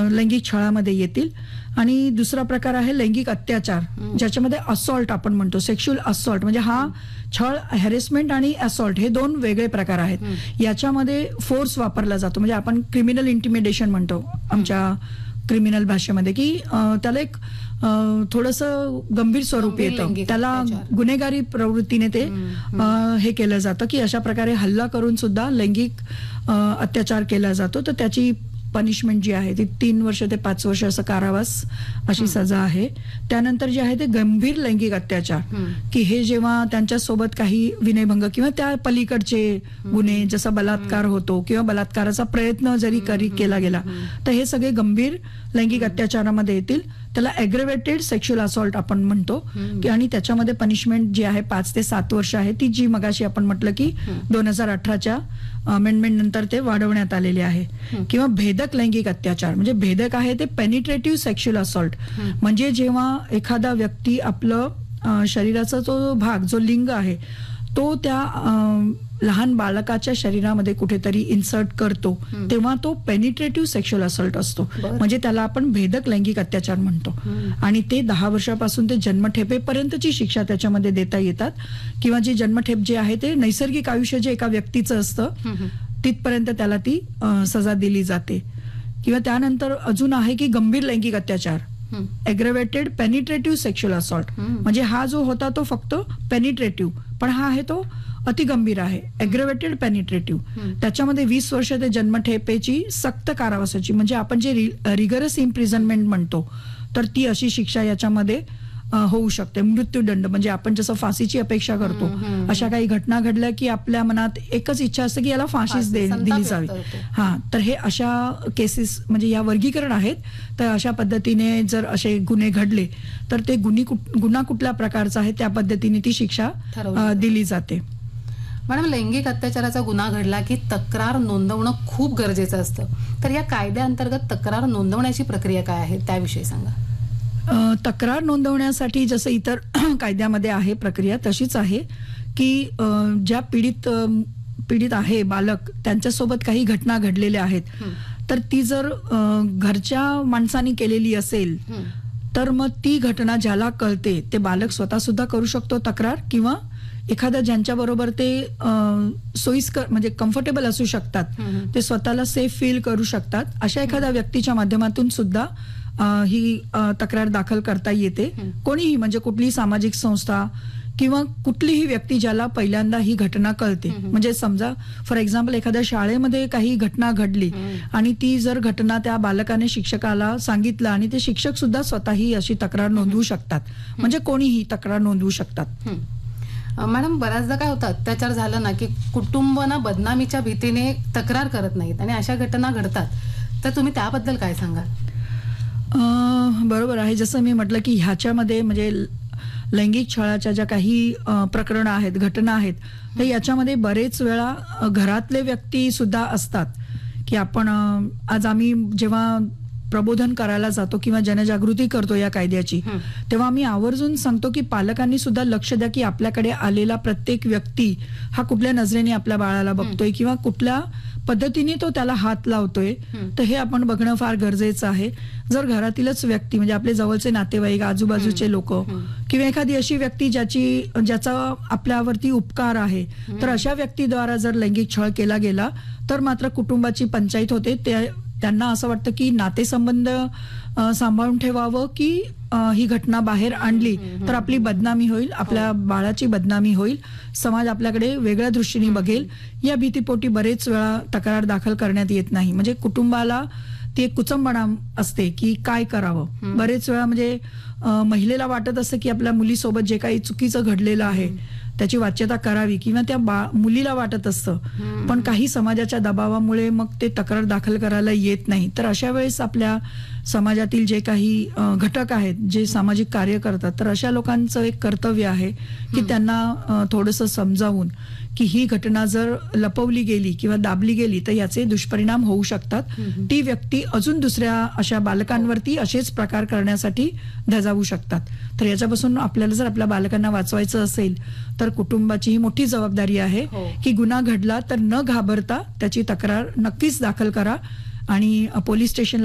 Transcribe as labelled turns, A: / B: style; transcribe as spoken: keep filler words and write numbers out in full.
A: लैंगिक छळामध्ये येतील. आणि दुसरा प्रकार आहे लैंगिक अत्याचार, ज्याच्यामध्ये असॉल्ट आपण म्हणतो, सेक्शुअल असॉल्ट. म्हणजे हा छळ, हॅरेसमेंट आणि असॉल्ट हे दोन वेगळे प्रकार आहेत. याच्यामध्ये फोर्स वापरला जातो, म्हणजे आपण क्रिमिनल इंटिमिडेशन म्हणतो आमच्या क्रिमिनल भाषेमध्ये, की त्याला एक थोडंसं गंभीर स्वरूप येतं, त्याला गुन्हेगारी प्रवृत्तीने ते हे केलं जातं, की अशा प्रकारे हल्ला करून सुद्धा लैंगिक अत्याचार केला जातो. तर त्याची पनिशमेंट जी आहे ती तीन वर्ष ते पाच वर्ष असं कारावास अशी सजा आहे. त्यानंतर जे आहे ते गंभीर लैंगिक अत्याचार, की हे जेव्हा त्यांच्यासोबत काही विनयभंग किंवा त्या पलीकडचे गुन्हे, जसा बलात्कार होतो किंवा बलात्काराचा प्रयत्न जरी करी केला गेला, तर हे सगळे गंभीर लैंगिक अत्याचारामध्ये येतील. त्याला ॲग्रेवेटेड सेक्शुअल असॉल्ट आपण म्हणतो, की आणि त्याच्यामध्ये पनिशमेंट जी आहे पाच ते सात वर्ष आहे, ती जी मगाशी आपण म्हटलं की दोन हजार अठराच्या अमेंडमेंट नंतर ते वाढवण्यात आलेले आहे. किंवा भेदक लैंगिक अत्याचार, म्हणजे भेदक आहे ते पेनिट्रेटिव्ह सेक्शुअल असॉल्ट, म्हणजे जेव्हा एखादा व्यक्ती आपलं शरीराचा जो भाग, जो लिंग आहे, तो त्या लहान बालकाच्या शरीरामध्ये कुठेतरी इन्सर्ट करतो, तेव्हा तो पेनिट्रेटिव्ह सेक्शुअल असॉल्ट असतो. म्हणजे त्याला आपण भेदक लैंगिक अत्याचार म्हणतो. आणि ते दहा वर्षापासून ते जन्मठेपेपर्यंतची शिक्षा त्याच्यामध्ये देता येतात. किंवा जी जन्मठेप जे आहे ते नैसर्गिक आयुष्य जे एका व्यक्तीचं असतं तिथपर्यंत त्याला ती सजा दिली जाते. किंवा त्यानंतर अजून आहे की गंभीर लैंगिक अत्याचार, ॲग्रेवेटेड पेनिट्रेटिव्ह सेक्शुअल असॉल्ट, म्हणजे हा जो होता तो फक्त पेनिट्रेटिव्ह, पण हा आहे तो अतिगंभीर आहे, ॲग्रेवेटेड पेनिट्रेटिव्ह. त्याच्यामध्ये वीस वर्ष ते जन्मठेपेची सक्त कारावासाची, म्हणजे आपण जे रिगरस इम्प्रिझनमेंट म्हणतो, तर ती अशी शिक्षा याच्यामध्ये होऊ शकते. मृत्यूदंड, म्हणजे आपण जसं फाशीची अपेक्षा करतो, अशा काही घटना घडल्या की आपल्या मनात एकच इच्छा असते की याला फाशीच दिली जावी. हा, तर हे अशा केसेस, म्हणजे या वर्गीकरण आहेत. तर अशा पद्धतीने जर असे गुन्हे घडले तर ते गुन्हे गुन्हा कुठल्या प्रकारचा आहे त्या पद्धतीने ती शिक्षा दिली जाते.
B: मॅडम, लैंगिक अत्याचाराचा गुन्हा घडला की तक्रार नोंदवणं खूप गरजेचं असतं. तर या कायद्याअंतर्गत तक्रार नोंदवण्याची प्रक्रिया काय आहे त्याविषयी सांगा.
A: तक्रार नोंदवण्यासाठी जसं इतर कायद्यामध्ये आहे प्रक्रिया तशीच आहे, की ज्या पीडित पीडित आहे बालक, त्यांच्यासोबत काही घटना घडलेल्या आहेत, तर ती जर घरच्या माणसांनी केलेली असेल तर मग ती घटना ज्याला कळते ते बालक स्वतः सुद्धा करू शकतो तक्रार, किंवा एखाद्या ज्यांच्या बरोबर ते सोयीस्कर म्हणजे कम्फर्टेबल असू शकतात, ते स्वतःला सेफ फील करू शकतात, अशा एखाद्या व्यक्तीच्या माध्यमातून सुद्धा ही तक्रार दाखल करता येते. कोणीही, म्हणजे कुठलीही सामाजिक संस्था किंवा कुठलीही व्यक्ती ज्याला पहिल्यांदा ही घटना कळते. म्हणजे समजा फॉर एक्झाम्पल एखाद्या शाळेमध्ये काही घटना घडली आणि ती जर घटना त्या बालकाने शिक्षकाला सांगितलं आणि ते शिक्षक सुद्धा स्वतःही अशी तक्रार नोंदवू शकतात, म्हणजे कोणीही तक्रार नोंदवू शकतात.
B: मॅडम, बऱ्याचदा काय होतं, अत्याचार झालं ना की कुटुंब ना बदनामीच्या भीतीने तक्रार करत नाहीत आणि अशा घटना घडतात, तर तुम्ही त्याबद्दल काय सांगाल?
A: बरोबर आहे. जसं मी म्हटलं की ह्याच्यामध्ये म्हणजे लैंगिक छळाच्या ज्या काही प्रकरणं आहेत, घटना आहेत, तर याच्यामध्ये बरेच वेळा घरातले व्यक्ती सुद्धा असतात. की आपण आज आम्ही जेव्हा प्रबोधन करायला जातो किंवा जनजागृती करतो या कायद्याची, तेव्हा आम्ही आवर्जून सांगतो की पालकांनी सुद्धा लक्ष द्या की आपल्याकडे आलेला प्रत्येक व्यक्ती हा कुठल्या नजरेने आपल्या बाळाला बघतोय किंवा कुठल्या पद्धतीने तो त्याला हात लावतोय, तर हे आपण बघणं फार गरजेचं आहे. जर घरातीलच व्यक्ती, म्हणजे आपले जवळचे नातेवाईक, आजूबाजूचे लोक किंवा एखादी अशी व्यक्ती ज्याची ज्याचा आपल्यावरती उपकार आहे, तर अशा व्यक्तीद्वारा जर लैंगिक छळ केला गेला तर मात्र कुटुंबाची पंचायत होते. ते त्यांना असं वाटतं की नातेसंबंध सांभाळून ठेवावं की ही घटना बाहेर आणली तर आपली बदनामी होईल, आपल्या बाळाची बदनामी होईल, समाज आपल्याकडे वेगळ्या दृष्टीने बघेल. या भीतीपोटी बरेच वेळा तक्रार दाखल करण्यात येत नाही. म्हणजे कुटुंबाला ती एक कुचंबणा असते की काय करावं. बरेच वेळा म्हणजे महिलेला वाटत असतं की आपल्या मुलीसोबत जे काही चुकीचं घडलेलं आहे त्याची वाच्यता करावी, किंवा त्या बा मुलीला वाटत असतं, पण काही समाजाच्या दबावामुळे मग ते तक्रार दाखल करायला येत नाही. तर अशा वेळेस आपल्या समाजातील जे काही घटक आहेत, जे सामाजिक कार्य करतात, तर अशा लोकांचं एक कर्तव्य आहे की त्यांना थोडंसं समजावून की ही घटना जर लपवली गेली किंवा दाबली गेली तर याचे दुष्परिणाम होऊ शकतात. ती व्यक्ती अजून दुसऱ्या अशा बालकांवरती असेच प्रकार करण्यासाठी धजावू शकतात. तर याच्यापासून आपल्याला जर आपल्या बालकांना वाचवायचं असेल तर कुटुंबाची ही मोठी जबाबदारी आहे की गुन्हा घडला तर न घाबरता त्याची तक्रार नक्कीच दाखल करा आणि पोलीस स्टेशनला